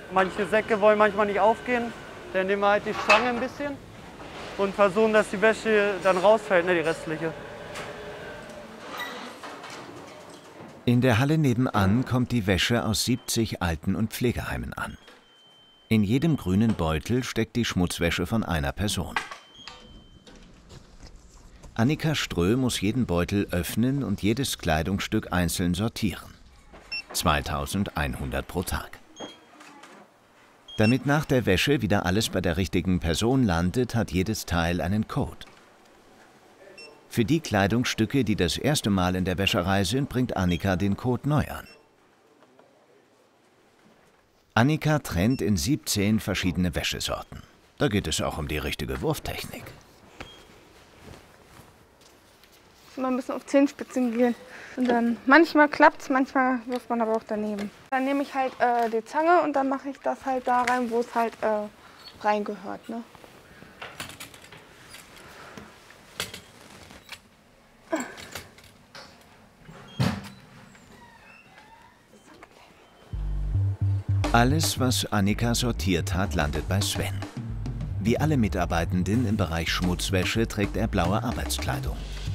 Manche Säcke wollen manchmal nicht aufgehen. Dann nehmen wir halt die Stange ein bisschen und versuchen, dass die Wäsche dann rausfällt, ne, die restliche. In der Halle nebenan kommt die Wäsche aus 70 Alten- und Pflegeheimen an. In jedem grünen Beutel steckt die Schmutzwäsche von einer Person. Annika Strö muss jeden Beutel öffnen und jedes Kleidungsstück einzeln sortieren. 2100 pro Tag. Damit nach der Wäsche wieder alles bei der richtigen Person landet, hat jedes Teil einen Code. Für die Kleidungsstücke, die das erste Mal in der Wäscherei sind, bringt Annika den Code neu an. Annika trennt in 17 verschiedene Wäschesorten. Da geht es auch um die richtige Wurftechnik. Immer ein bisschen auf Zehenspitzen gehen. Und dann manchmal klappt es, manchmal wirft man aber auch daneben. Dann nehme ich halt die Zange und dann mache ich das halt da rein, wo es halt reingehört. Ne? Alles, was Annika sortiert hat, landet bei Sven. Wie alle Mitarbeitenden im Bereich Schmutzwäsche trägt er blaue Arbeitskleidung.